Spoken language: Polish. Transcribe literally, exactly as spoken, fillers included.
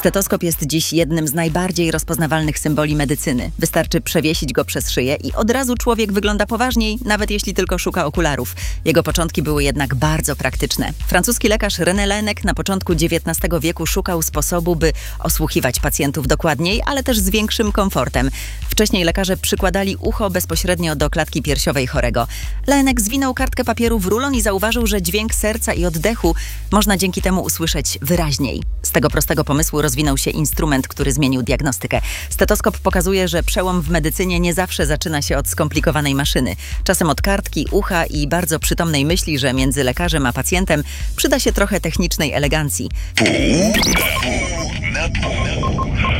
Stetoskop jest dziś jednym z najbardziej rozpoznawalnych symboli medycyny. Wystarczy przewiesić go przez szyję i od razu człowiek wygląda poważniej, nawet jeśli tylko szuka okularów. Jego początki były jednak bardzo praktyczne. Francuski lekarz René Laennec na początku dziewiętnastego wieku szukał sposobu, by osłuchiwać pacjentów dokładniej, ale też z większym komfortem. Wcześniej lekarze przykładali ucho bezpośrednio do klatki piersiowej chorego. Laennec zwinął kartkę papieru w rulon i zauważył, że dźwięk serca i oddechu można dzięki temu usłyszeć wyraźniej. Z tego prostego pomysłu rozwinął się instrument, który zmienił diagnostykę. Stetoskop pokazuje, że przełom w medycynie nie zawsze zaczyna się od skomplikowanej maszyny. Czasem od kartki, ucha i bardzo przytomnej myśli, że między lekarzem a pacjentem przyda się trochę technicznej elegancji. Pół na pół.